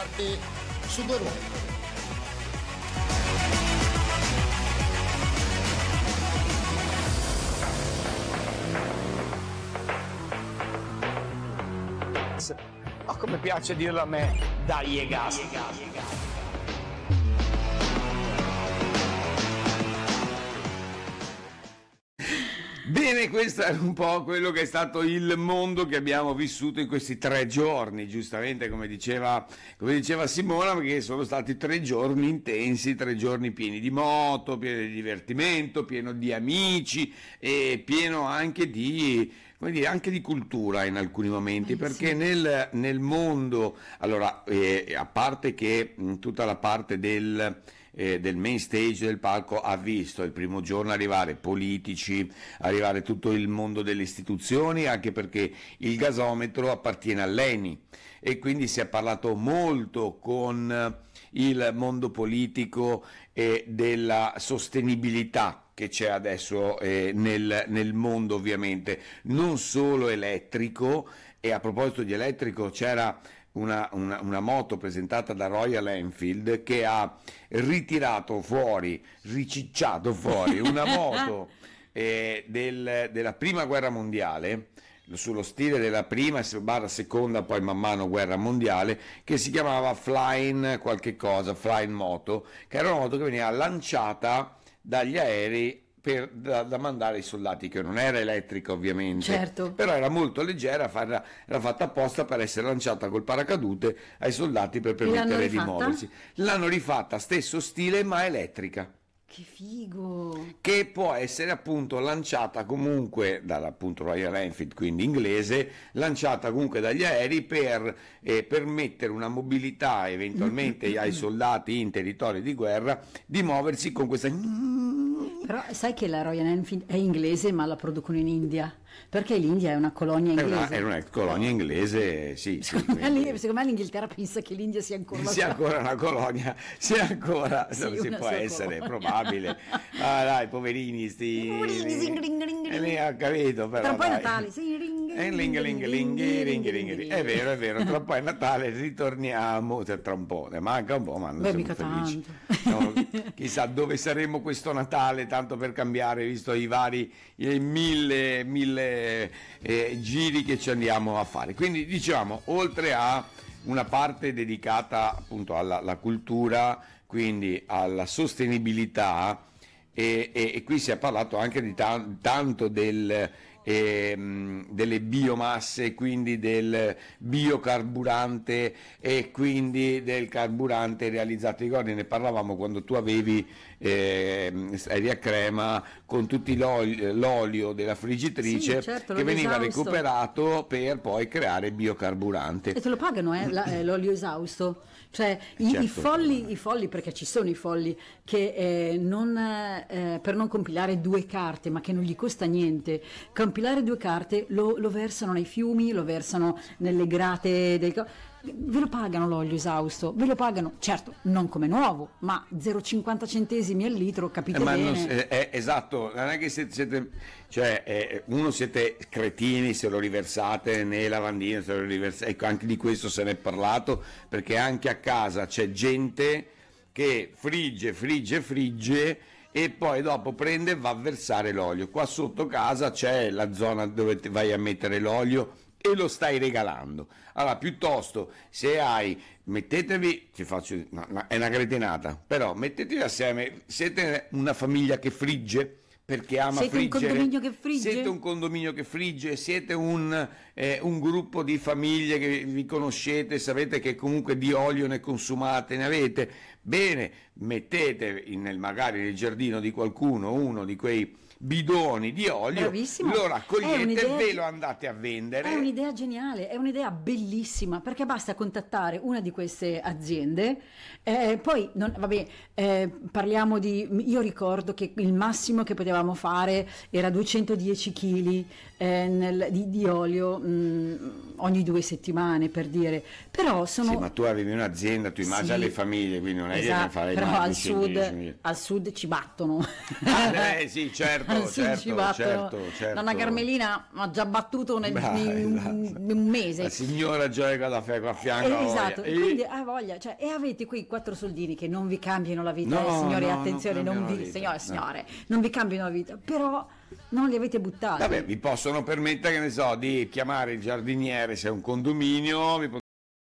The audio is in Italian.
e su due ruote. Ma come piace dirlo a me, dai e gas. Bene, questo è un po' quello che è stato il mondo che abbiamo vissuto in questi 3 giorni, giustamente come diceva Simona, perché sono stati 3 giorni intensi, 3 giorni pieni di moto, pieni di divertimento, pieno di amici e pieno anche di, come dire, anche di cultura in alcuni momenti, perché nel mondo, allora, a parte che tutta la parte del main stage del palco ha visto il primo giorno arrivare politici, arrivare tutto il mondo delle istituzioni, anche perché il gasometro appartiene all'ENI e quindi si è parlato molto con il mondo politico e della sostenibilità che c'è adesso nel mondo, ovviamente non solo elettrico. E a proposito di elettrico, c'era una moto presentata da Royal Enfield che ha ricicciato fuori una moto della prima guerra mondiale, sullo stile della prima barra seconda, poi man mano guerra mondiale, che si chiamava Flying Moto, che era una moto che veniva lanciata dagli aerei da mandare ai soldati, che non era elettrica ovviamente, certo, però era molto leggera, era fatta apposta per essere lanciata col paracadute ai soldati per permettere di muoversi. L'hanno rifatta stesso stile ma elettrica. Che figo! Che può essere appunto lanciata comunque dall'appunto Royal Enfield, quindi inglese, lanciata comunque dagli aerei per permettere una mobilità eventualmente ai soldati in territori di guerra di muoversi con questa. Però sai che la Royal Enfield è inglese ma la producono in India? Perché l'India è una colonia inglese. È una colonia inglese, sì. Secondo me l'Inghilterra pensa che l'India sia ancora una colonia, sia ancora, sì, si può essere, probabile. Ah dai, poverini, ha capito, però. Tra un po' è Natale, è vero, tra un po' è Natale, ritorniamo, tra un po', ne manca un po', ma non siamo felici. No, chissà dove saremo questo Natale, tanto per cambiare, visto i vari mille giri che ci andiamo a fare. Quindi dicevamo, oltre a una parte dedicata appunto alla cultura, quindi alla sostenibilità, e qui si è parlato anche di tanto delle biomasse, quindi del biocarburante e quindi del carburante realizzato. Ricordi, ne parlavamo quando tu eri a Crema con tutti l'olio della friggitrice, sì, certo, che veniva esausto, recuperato per poi creare biocarburante. E te lo pagano l'olio esausto, cioè certo, i folli, perché ci sono i folli che per non compilare 2 carte, ma che non gli costa niente compilare 2 carte, lo versano nei fiumi, lo versano nelle grate ve lo pagano l'olio esausto, ve lo pagano, certo non come nuovo, ma 0,50 centesimi al litro, capite bene? Esatto, non è che siete cretini se lo riversate nei lavandini, se lo riversate, ecco, anche di questo se ne è parlato, perché anche a casa c'è gente che frigge e poi dopo prende e va a versare l'olio. Qua sotto casa c'è la zona dove vai a mettere l'olio e lo stai regalando. Allora, piuttosto, se mettetevi, è una cretinata, però mettetevi assieme, siete una famiglia che frigge, perché ama friggere. Siete un condominio che frigge, siete un gruppo di famiglie che vi conoscete, sapete che comunque di olio ne consumate, ne avete, bene, mettete magari nel giardino di qualcuno uno di quei bidoni di olio. Bravissimo. Lo raccogliete e ve lo andate a vendere. È un'idea geniale, è un'idea bellissima, perché basta contattare una di queste aziende, poi parliamo io ricordo che il massimo che potevamo fare era 210 kg di olio ogni 2 settimane, per dire, però Sì, ma tu avevi un'azienda, tu immagini le famiglie, quindi non è Esatto, farei però mai al 210 sud, mila. al sud ci battono. Sì, certo, Al sud certo, ci battono. certo. Donna Carmelina ha già battuto in Esatto. un mese. La signora Gioia da a fianco. Esatto, E- quindi ha voglia, cioè, e avete quei 4 soldini che non vi cambiano la vita, No, signori, no, attenzione, non non cambiano vi, la vita, signore, non vi cambiano la vita, però non li avete buttati. Vabbè, vi possono permettere, che ne so, di chiamare il giardiniere se è un condominio, vi